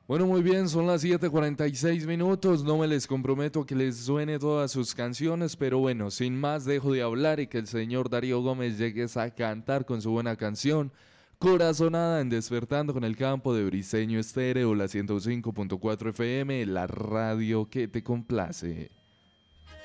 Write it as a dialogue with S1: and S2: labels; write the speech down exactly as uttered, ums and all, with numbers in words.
S1: Bueno, muy bien, son las siete cuarenta y seis minutos, no me les comprometo a que les suene todas sus canciones, pero bueno, sin más dejo de hablar y que el señor Darío Gómez llegue a cantar con su buena canción, Corazonada en Despertando con el Campo de Briseño Estéreo, la ciento cinco punto cuatro F M, la radio que te complace.